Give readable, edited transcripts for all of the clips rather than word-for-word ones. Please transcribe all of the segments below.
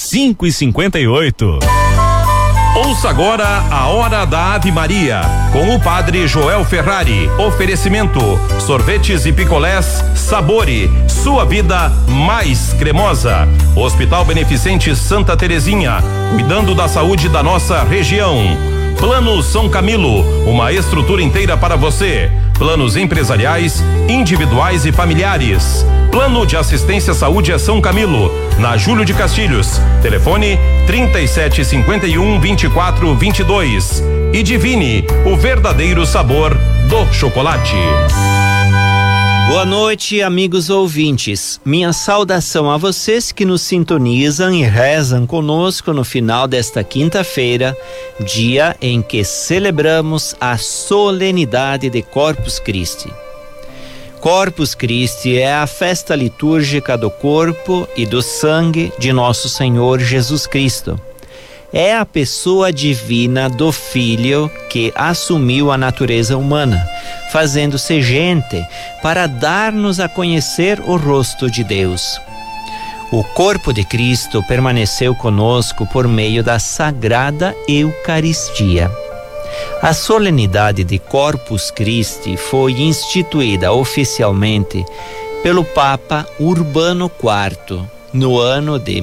5h58. Ouça agora a Hora da Ave Maria, com o Padre Joel Ferrari. Oferecimento: sorvetes e picolés Sabore, sua vida mais cremosa. Hospital Beneficente Santa Terezinha, cuidando da saúde da nossa região. Plano São Camilo, uma estrutura inteira para você. Planos empresariais, individuais e familiares. Plano de Assistência à Saúde é São Camilo, na Júlio de Castilhos. Telefone 3751-2422. E Divine, o verdadeiro sabor do chocolate. Boa noite, amigos ouvintes. Minha saudação a vocês que nos sintonizam e rezam conosco no final desta quinta-feira, dia em que celebramos a solenidade de Corpus Christi. Corpus Christi é a festa litúrgica do corpo e do sangue de nosso Senhor Jesus Cristo. É a pessoa divina do Filho que assumiu a natureza humana, fazendo-se gente para dar-nos a conhecer o rosto de Deus. O corpo de Cristo permaneceu conosco por meio da Sagrada Eucaristia. A solenidade de Corpus Christi foi instituída oficialmente pelo Papa Urbano IV, no ano de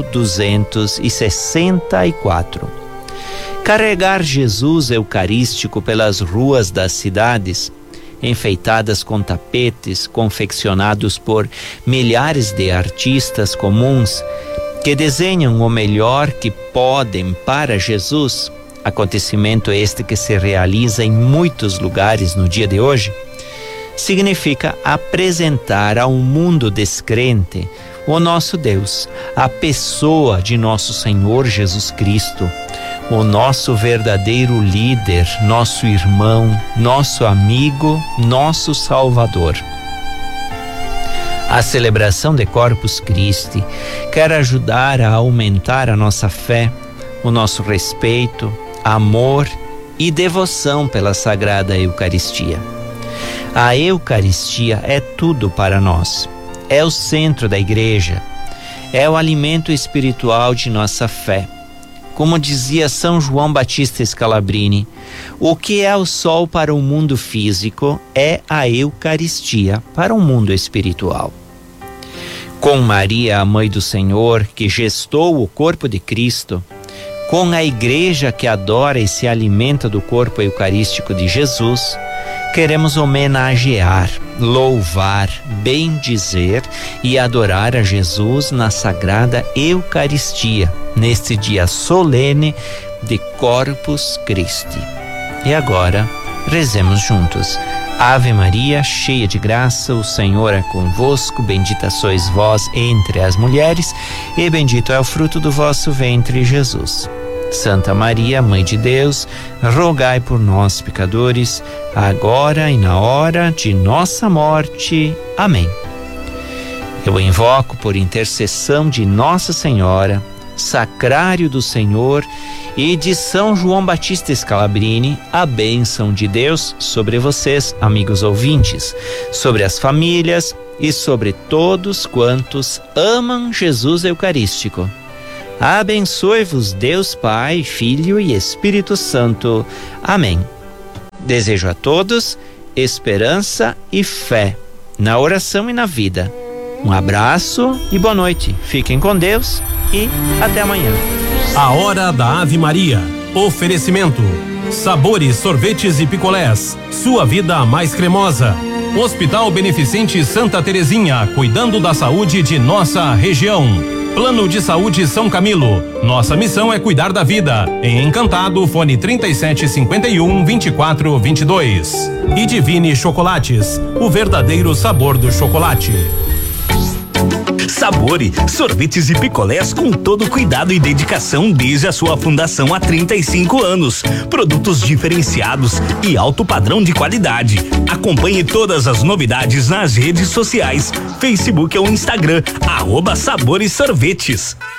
1264. Carregar Jesus Eucarístico pelas ruas das cidades, enfeitadas com tapetes confeccionados por milhares de artistas comuns que desenham o melhor que podem para Jesus, acontecimento este que se realiza em muitos lugares no dia de hoje, significa apresentar ao mundo descrente o nosso Deus, a pessoa de nosso Senhor Jesus Cristo, o nosso verdadeiro líder, nosso irmão, nosso amigo, nosso Salvador. A celebração de Corpus Christi quer ajudar a aumentar a nossa fé, o nosso respeito, amor e devoção pela Sagrada Eucaristia. A Eucaristia é tudo para nós. É o centro da igreja, é o alimento espiritual de nossa fé. Como dizia São João Batista Scalabrini, o que é o sol para o mundo físico é a Eucaristia para o mundo espiritual. Com Maria, a mãe do Senhor, que gestou o corpo de Cristo, com a igreja que adora e se alimenta do corpo eucarístico de Jesus, queremos homenagear, louvar, bendizer e adorar a Jesus na Sagrada Eucaristia, neste dia solene de Corpus Christi. E agora, rezemos juntos. Ave Maria, cheia de graça, o Senhor é convosco, bendita sois vós entre as mulheres, e bendito é o fruto do vosso ventre, Jesus. Santa Maria, Mãe de Deus, rogai por nós, pecadores, agora e na hora de nossa morte. Amém. Eu invoco por intercessão de Nossa Senhora, Sacrário do Senhor e de São João Batista Scalabrini, a bênção de Deus sobre vocês, amigos ouvintes, sobre as famílias e sobre todos quantos amam Jesus Eucarístico. Abençoe-vos Deus Pai, Filho e Espírito Santo. Amém. Desejo a todos esperança e fé na oração e na vida. Um abraço e boa noite. Fiquem com Deus e até amanhã. A Hora da Ave Maria. Oferecimento: sabores, sorvetes e picolés. Sua vida mais cremosa. Hospital Beneficente Santa Terezinha, cuidando da saúde de nossa região. Plano de Saúde São Camilo. Nossa missão é cuidar da vida. Em Encantado, fone 3751-2422. E Divine Chocolates, o verdadeiro sabor do chocolate. Sabore, sorvetes e picolés com todo cuidado e dedicação desde a sua fundação há 35 anos. Produtos diferenciados e alto padrão de qualidade. Acompanhe todas as novidades nas redes sociais, Facebook ou Instagram, @Sabores Sorvetes.